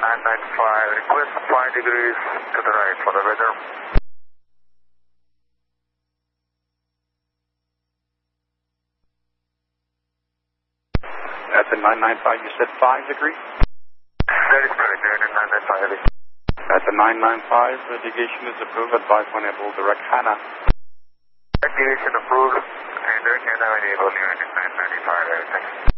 995, request 5 degrees to the right for the weather. At the 995, you said 5 degrees? That is correct, at 995. At the 995, the deviation is approved. Advise when able, direct HANA. Deviation approved, and direct HANA when able, unit 995, thanks.